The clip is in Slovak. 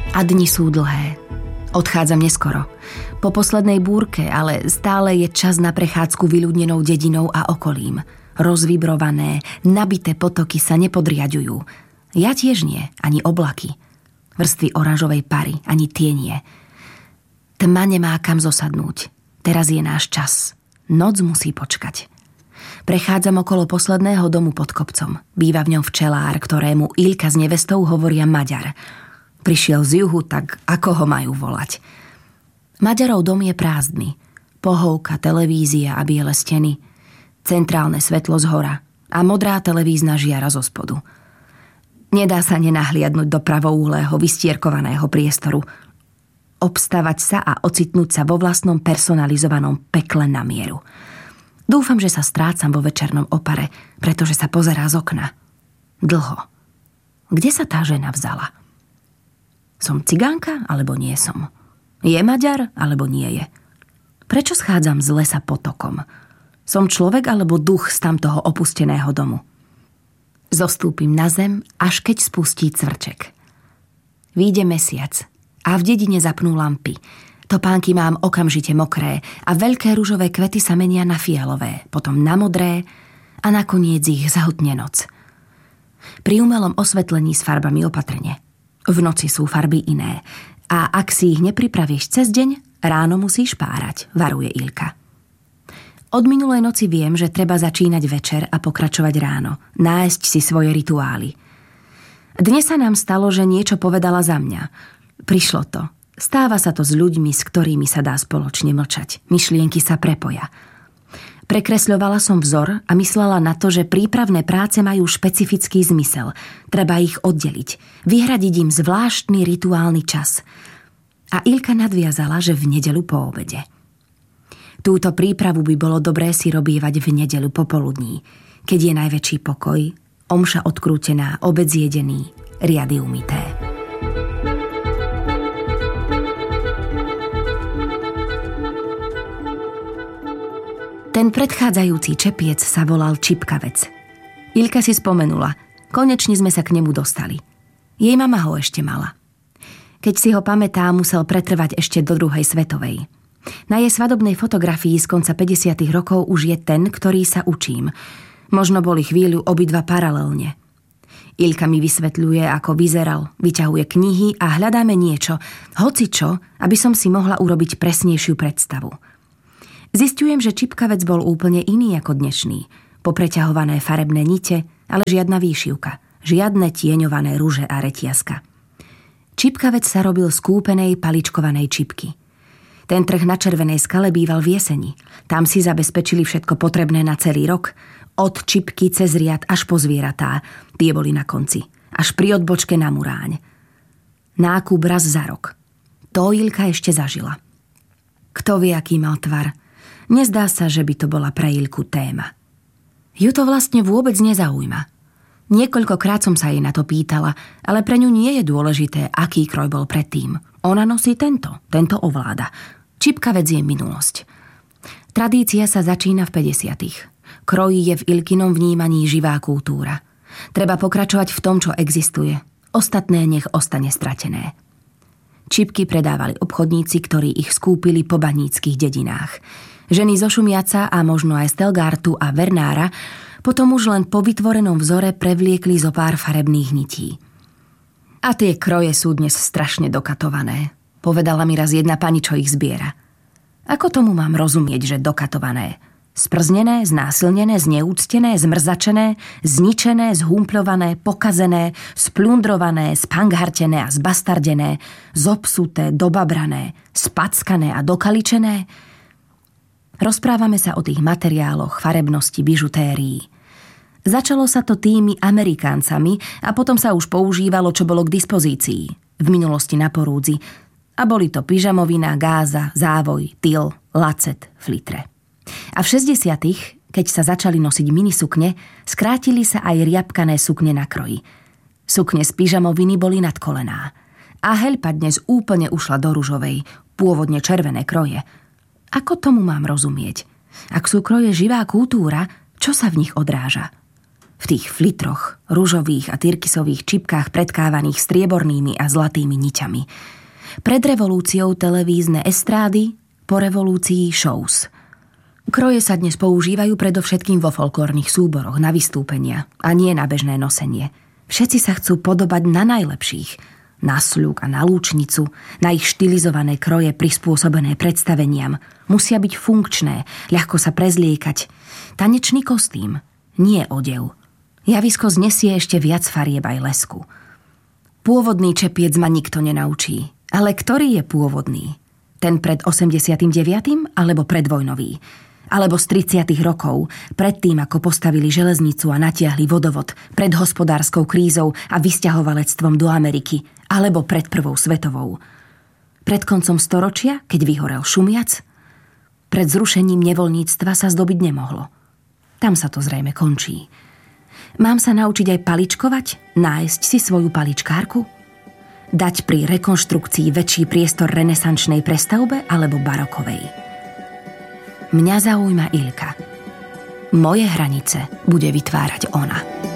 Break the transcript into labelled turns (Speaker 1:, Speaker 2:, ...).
Speaker 1: A dni sú dlhé. Odchádzam neskoro. Po poslednej búrke, ale stále je čas na prechádzku vyľudnenou dedinou a okolím. Rozvibrované, nabité potoky sa nepodriaďujú. Ja tiež nie, ani oblaky. Vrstvy oranžovej pary, ani tie nie. Tma nemá kam zosadnúť. Teraz je náš čas. Noc musí počkať. Prechádzam okolo posledného domu pod kopcom. Býva v ňom včelár, ktorému Ilka s nevestou hovoria Maďar. Prišiel z juhu, tak ako ho majú volať? Maďarov dom je prázdny. Pohovka, televízia a biele steny. Centrálne svetlo zhora a modrá televízna žiara zo spodu. Nedá sa nenahliadnúť do pravoúhlého, vystierkovaného priestoru. Obstavať sa a ocitnúť sa vo vlastnom personalizovanom pekle na mieru. Dúfam, že sa strácam vo večernom opare, pretože sa pozerá z okna. Dlho. Kde sa tá žena vzala? Som cigánka, alebo nie som? Je Maďar, alebo nie je? Prečo schádzam z lesa potokom? Som človek, alebo duch z tamtoho opusteného domu? Zostúpim na zem, až keď spustí cvrček. Vyjde mesiac a v dedine zapnú lampy. Topánky mám okamžite mokré a veľké ružové kvety sa menia na fialové, potom na modré a nakoniec ich zahutne noc. Pri umelom osvetlení s farbami opatrne. V noci sú farby iné a ak si ich nepripravíš cez deň, ráno musíš párať, varuje Ilka. Od minulej noci viem, že treba začínať večer a pokračovať ráno, nájsť si svoje rituály. Dnes sa nám stalo, že niečo povedala za mňa. Prišlo to. Stáva sa to s ľuďmi, s ktorými sa dá spoločne mlčať. Myšlienky sa prepoja. Prekresľovala som vzor a myslela na to, že prípravné práce majú špecifický zmysel. Treba ich oddeliť. Vyhradiť im zvláštny rituálny čas. A Ilka nadviazala, že v nedeľu po obede. Túto prípravu by bolo dobré si robievať v nedeľu popoludní, keď je najväčší pokoj, omša odkrútená, obed zjedený, riady umyté. Ten predchádzajúci čepiec sa volal Čipkavec. Ilka si spomenula. Konečne sme sa k nemu dostali. Jej mama ho ešte mala. Keď si ho pamätá, musel pretrvať ešte do druhej svetovej. Na jej svadobnej fotografii z konca 50. rokov už je ten, ktorý sa učím. Možno boli chvíľu obidva paralelne. Ilka mi vysvetľuje, ako vyzeral, vyťahuje knihy a hľadáme niečo, hocičo, aby som si mohla urobiť presnejšiu predstavu. Zistujem, že Čipkavec bol úplne iný ako dnešný. Popreťahované farebné nite, ale žiadna výšivka, žiadne tieňované ruže a retiaska. Čipkavec sa robil z kúpenej paličkovanej čipky. Ten trh na Červenej skale býval v jeseni. Tam si zabezpečili všetko potrebné na celý rok. Od čipky cez riad až po zvieratá. Tie boli na konci. Až pri odbočke na Muráň. Nákup raz za rok. To Ilka ešte zažila. Kto vie, aký mal tvar. Nezdá sa, že by to bola pre Ilku téma. Ju to vlastne vôbec nezaujíma. Niekoľkokrát som sa jej na to pýtala, ale pre ňu nie je dôležité, aký kroj bol predtým. Ona nosí tento ovláda. Čipkavec je minulosť. Tradícia sa začína v 50. Kroj je v Ilkinom vnímaní živá kultúra. Treba pokračovať v tom, čo existuje. Ostatné nech ostane stratené. Čipky predávali obchodníci, ktorí ich skúpili po baníckych dedinách. Ženy zo Šumiaca a možno aj z Telgártu a Vernára potom už len po vytvorenom vzore prevliekli zo pár farebných nití. A tie kroje sú dnes strašne dokatované, povedala mi raz jedna pani, čo ich zbiera. Ako tomu mám rozumieť, že dokatované? Sprznené, znásilnené, zneúctené, zmrzačené, zničené, zhumpľované, pokazené, splundrované, spanghartené a zbastardené, zopsuté, dobabrané, spackané a dokaličené? Rozprávame sa o tých materiáloch, farebnosti, bižutérií. Začalo sa to tými Amerikáncami a potom sa už používalo, čo bolo k dispozícii. V minulosti na porúdzi. A boli to pyžamovina, gáza, závoj, tyl, lacet, flitre. A v 60-tych, keď sa začali nosiť minisukne, skrátili sa aj riabkané sukne na kroji. Sukne z pyžamoviny boli nad kolená. A heľpa dnes úplne ušla do ružovej, pôvodne červené kroje. Ako tomu mám rozumieť? Ak sú kroje živá kultúra, čo sa v nich odráža? v tých flitroch, ružových a tyrkysových čipkách predkávaných striebornými a zlatými niťami. Pred revolúciou televízne estrády, po revolúcii shows. Kroje sa dnes používajú predovšetkým vo folklórnych súboroch na vystúpenia a nie na bežné nosenie. Všetci sa chcú podobať na najlepších, na sľuk a na lúčnicu, na ich štilizované kroje prispôsobené predstaveniam. Musia byť funkčné, ľahko sa prezliekať. Tanečný kostým, nie odev. Javisko znesie ešte viac farieb aj lesku. Pôvodný čepiec ma nikto nenaučí. Ale ktorý je pôvodný? Ten pred 89. alebo predvojnový? Alebo z 30. rokov, predtým ako postavili železnicu a natiahli vodovod, pred hospodárskou krízou a vysťahovalectvom do Ameriky, alebo pred prvou svetovou? Pred koncom storočia, keď vyhorel Šumiac? Pred zrušením nevoľníctva sa zdobiť nemohlo. Tam sa to zrejme končí. Mám sa naučiť aj paličkovať? Nájsť si svoju paličkárku? Dať pri rekonštrukcii väčší priestor renesančnej prestavbe alebo barokovej? Mňa zaujíma Ilka. Moje hranice bude vytvárať ona.